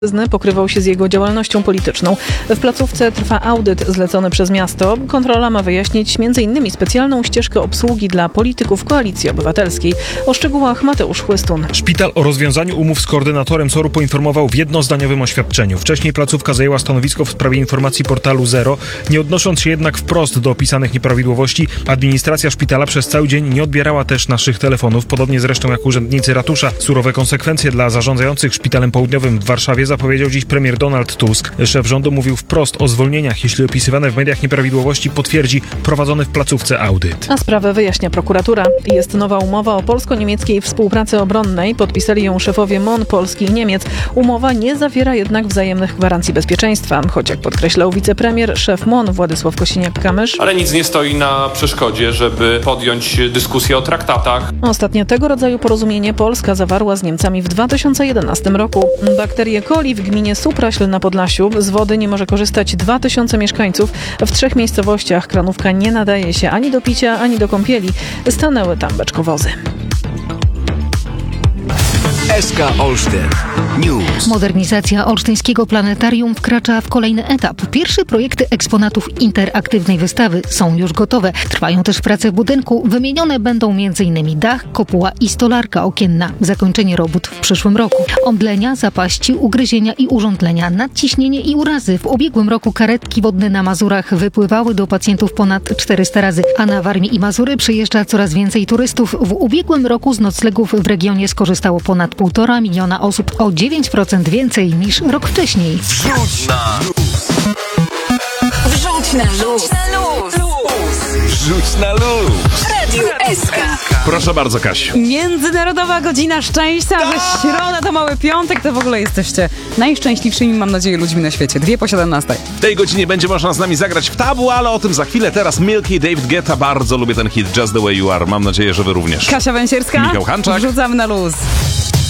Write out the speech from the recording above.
pokrywał się z jego działalnością polityczną. W placówce trwa audyt zlecony przez miasto. Kontrola ma wyjaśnić m.in. specjalną ścieżkę obsługi dla polityków Koalicji Obywatelskiej. O szczegółach Mateusz Chłystun. Szpital o rozwiązaniu umów z koordynatorem SOR-u poinformował w jednozdaniowym oświadczeniu. Wcześniej placówka zajęła stanowisko w sprawie informacji portalu Zero. Nie odnosząc się jednak wprost do opisanych nieprawidłowości, administracja szpitala przez cały dzień nie odbierała też naszych telefonów, podobnie zresztą jak urzędnicy ratusza. Surowe konsekwencje dla zarządzających Szpitalem Południowym w Warszawie zapowiedział dziś premier Donald Tusk. Szef rządu mówił wprost o zwolnieniach, jeśli opisywane w mediach nieprawidłowości potwierdzi prowadzony w placówce audyt. A sprawę wyjaśnia prokuratura. Jest nowa umowa o polsko-niemieckiej współpracy obronnej. Podpisali ją szefowie MON Polski i Niemiec. Umowa nie zawiera jednak wzajemnych gwarancji bezpieczeństwa, choć jak podkreślał wicepremier, szef MON Władysław Kosiniak-Kamysz. Ale nic nie stoi na przeszkodzie, żeby podjąć dyskusję o traktatach. Ostatnie tego rodzaju porozumienie Polska zawarła z Niemcami w 2011 roku. Bakterie coli w gminie Supraśl na Podlasiu. Z wody nie może korzystać 2000 mieszkańców. W 3 miejscowościach kranówka nie nadaje się ani do picia, ani do kąpieli. Stanęły tam beczkowozy. SK Olsztyn News. Modernizacja olsztyńskiego planetarium wkracza w kolejny etap. Pierwsze projekty eksponatów interaktywnej wystawy są już gotowe. Trwają też prace w budynku. Wymienione będą m.in. dach, kopuła i stolarka okienna. Zakończenie robót w przyszłym roku. Omdlenia, zapaści, ugryzienia i urządlenia, nadciśnienie i urazy. W ubiegłym roku karetki wodne na Mazurach wypływały do pacjentów ponad 400 razy, a na Warmię i Mazury przyjeżdża coraz więcej turystów. W ubiegłym roku z noclegów w regionie skorzystało ponad 1,5 miliona osób, o 9% więcej niż rok wcześniej. Wrzuć na luz. Wrzuć na luz. Wrzuć na luz. Radio SK. Proszę bardzo, Kasiu. Międzynarodowa Godzina Szczęścia, że środa to mały piątek, to w ogóle jesteście najszczęśliwszymi, mam nadzieję, ludźmi na świecie. 2 po 17. W tej godzinie będzie można z nami zagrać w tabu, ale o tym za chwilę. Teraz Milky, David Guetta. Bardzo lubię ten hit Just the Way You Are. Mam nadzieję, że wy również. Kasia Węsierska. Michał Hanczak. Wrzucamy na luz.